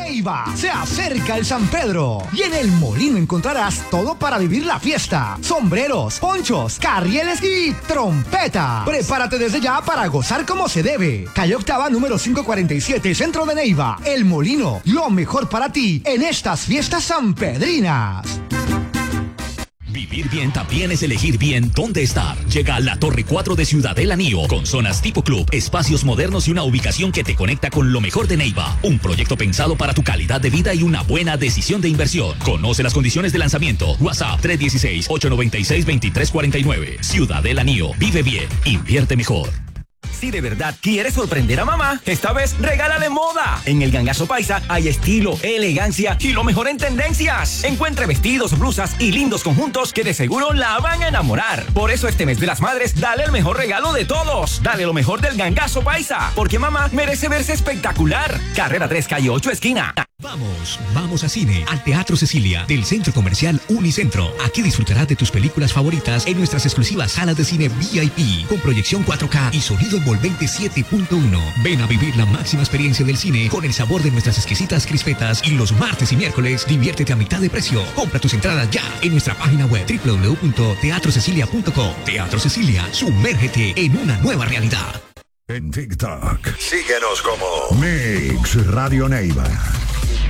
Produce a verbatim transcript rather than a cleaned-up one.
Neiva, se acerca el San Pedro y en El Molino encontrarás todo para vivir la fiesta. Sombreros, ponchos, carrieles y trompeta. Prepárate desde ya para gozar como se debe. Calle Octava número quinientos cuarenta y siete, Centro de Neiva. El Molino, lo mejor para ti en estas fiestas sanpedrinas. Vivir bien también es elegir bien dónde estar. Llega a la Torre cuatro de Ciudadela Nío, con zonas tipo club, espacios modernos y una ubicación que te conecta con lo mejor de Neiva. Un proyecto pensado para tu calidad de vida y una buena decisión de inversión. Conoce las condiciones de lanzamiento. WhatsApp tres uno seis, ocho nueve seis, dos tres cuatro nueve. Ciudadela Nío. Vive bien. Invierte mejor. Si de verdad quieres sorprender a mamá, esta vez regálale moda. En el Gangazo Paisa hay estilo, elegancia y lo mejor en tendencias. Encuentre vestidos, blusas y lindos conjuntos que de seguro la van a enamorar. Por eso este mes de las madres, dale el mejor regalo de todos. Dale lo mejor del Gangazo Paisa, porque mamá merece verse espectacular. Carrera tres, calle ocho, esquina. Vamos, vamos a cine, al Teatro Cecilia, del Centro Comercial Unicentro. Aquí disfrutarás de tus películas favoritas en nuestras exclusivas salas de cine V I P, con proyección cuatro K y sonido envolvente siete punto uno. Ven a vivir la máxima experiencia del cine con el sabor de nuestras exquisitas crispetas, y los martes y miércoles diviértete a mitad de precio. Compra tus entradas ya en nuestra página web doble u doble u doble u punto teatro cecilia punto com. Teatro Cecilia, sumérgete en una nueva realidad. En TikTok, síguenos como Mix Radio Neiva.